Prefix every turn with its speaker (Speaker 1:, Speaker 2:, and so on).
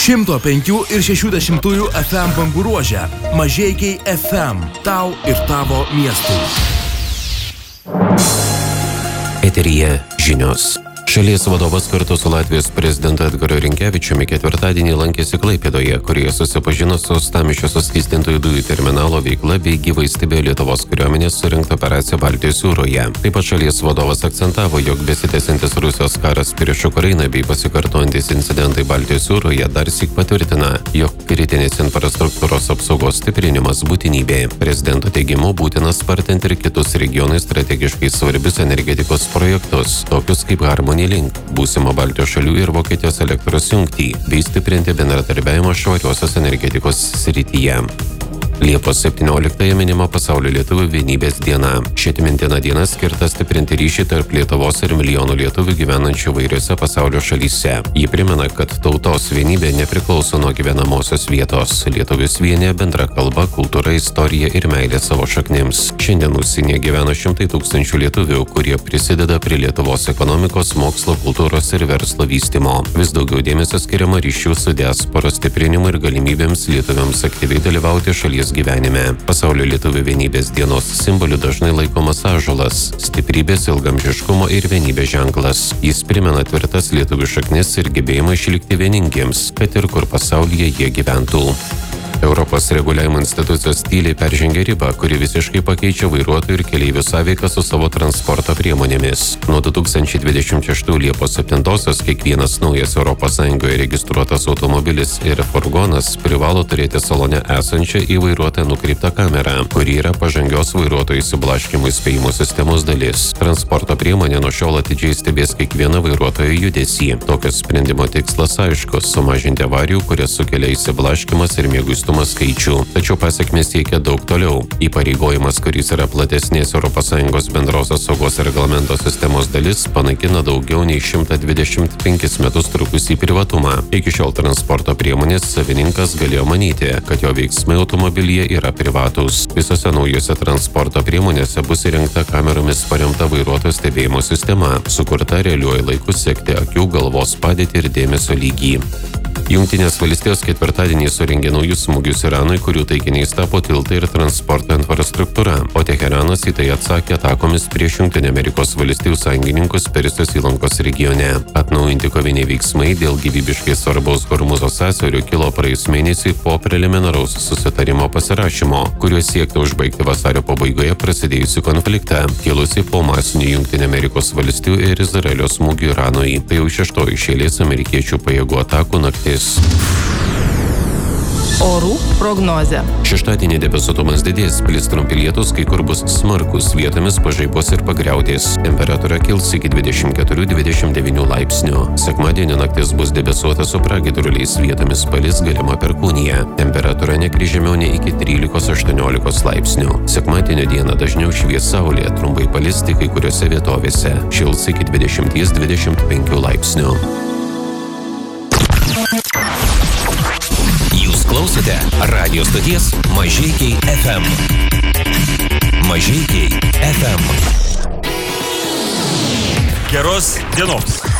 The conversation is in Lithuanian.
Speaker 1: 105,6 FM bangų ruože. Mažeikiai FM. Tau ir tavo miestui.
Speaker 2: Eteryje žinios. Šalies vadovas kartu su Latvijos prezidentu Edgaru Rinkevičiumi ketvirtadienį lankėsi Klaipėdoje, kurioje susipažino su Uostamiesčio suskystintųjų dujų terminalo veikla bei gyvai stebėjo Lietuvos kariuomenės surengtą operaciją Baltijos jūroje. Taip pat šalies vadovas akcentavo, jog besitęsiantis Rusijos karas prieš Ukrainą bei pasikartojantis incidentai Baltijos jūroje darsyk patvirtina, jog kritinės infrastruktūros apsaugos stiprinimas būtinybė. Prezidento teigimu būtina spartinti ir kitus regionui strategiškai svarbius energetikos projektus, tokius kaip Harmony Link, būsimo Baltijos šalių ir Vokietijos elektros jungtį, bei stiprinti bendradarbiavimą švariosios energetikos srityje. Liepos 17-ąją minima Pasaulio lietuvių vienybės diena. Ši atmintina diena skirta stiprinti ryšį tarp Lietuvos ir milijonų lietuvių gyvenančių vairiose pasaulio šalyse. Ji primena, kad tautos vienybė nepriklauso nuo gyvenamosios vietos. Lietuvius vienija bendra kalba, kultūra, istorija ir meilė savo šaknims. Šiandien užsienyje gyvena šimtai tūkstančių lietuvių, kurie prisideda prie Lietuvos ekonomikos, mokslo, kultūros ir verslo vystymo. Vis daugiau dėmesio skiriama ryšių su diasporos stiprinimui ir galimybėms lietuviams aktyviai dalyvauti šalies gyvenime. Pasaulio lietuvių vienybės dienos simboliu dažnai laikomas ąžuolas, stiprybės, ilgamžiškumo ir vienybės ženklas. Jis primena tvirtas lietuvių šaknis ir gebėjimą išlikti vieningiems, kad ir kur pasaulyje jie gyventų. Europos reguliavimo institucijos tyliai peržengė ribą, kuri visiškai pakeičia vairuotojų ir keleivių sąveiką su savo transporto priemonėmis. Nuo 2026 Liepos 7-osios kiekvienas naujas ES registruotas automobilis ir furgonas privalo turėti salone esančią į vairuotoją nukreiptą kamerą, kuri yra pažangios vairuotojų išsiblaškymų įspėjimo sistemos dalis. Transporto priemonė nuo šiol atidžiai stebės kiekvieną vairuotojo judesį. Tokio sprendimo tikslas aiškus – sumažinti avarijų, kurias sukelia išsiblaškymas ir mieguistumas skaičių. Tačiau pasiekmės siekia daug toliau. Įpareigojimas, kuris yra platesnės ES bendrosios saugos reglamento sistemos dalis, panaikina daugiau nei 125 metus trukusį privatumą. Iki šiol transporto priemonės savininkas galėjo manyti, kad jo veiksmai automobilyje yra privatūs. Visose naujose transporto priemonėse bus įrengta kameromis paremta vairuotojo stebėjimo sistema, sukurta realiuoju laiku sekti akių, galvos padėtį ir dėmesio lygį. Jungtinės valstijos ketvirtadienį surengė naujus smūgius Iranui, kurių taikiniais tapo tiltai ir transporto infrastruktūra, o Teheranas į tai atsakė atakomis prieš Jungtinių Amerikos valstijų sąjungininkus Persijos įlankos regione. Atnaujinti koviniai veiksmai dėl gyvybiškai svarbaus Hormuzo sąsiaurio kilo praėjus mėnesį po preliminaraus susitarimo pasirašymo, kuriuo siekta užbaigti vasario pabaigoje prasidėjusi konfliktą, kilusi po masinių Jungtinių Amerikos valstijų ir Izraelio smūgių Iranui. Tai jau 6 iš eilės amerikiečių pajėgų atakų naktis.
Speaker 3: Orų prognozė.
Speaker 2: Šeštadienį debesuotumas didės, plis trumpi lietūs, kai kur bus smarkus, vietomis pažaibos ir pagriaudės. Temperatūra kils iki 24-29 laipsnių. Sekmadienį naktis bus debesuota su pragiedruliais, vietomis palis, galima perkūnija. Temperatūra nekris žemiau nei iki 13-18 laipsnių. Sekmadienio dieną dažniau švies saulė, trumpai palis tik kai kuriuose vietovėse. Šils iki 20-25 laipsnių.
Speaker 4: Jūs klausote radio stoties Mažeikiai FM. Mažeikiai FM.
Speaker 5: Geros dienos.